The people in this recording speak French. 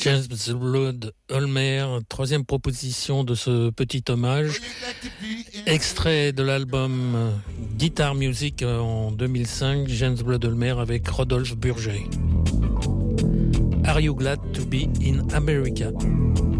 James Blood Ulmer, troisième proposition de ce petit hommage, extrait de l'album Guitar Music en 2005, James Blood Ulmer avec Rodolphe Burger. Are You Glad to Be in America?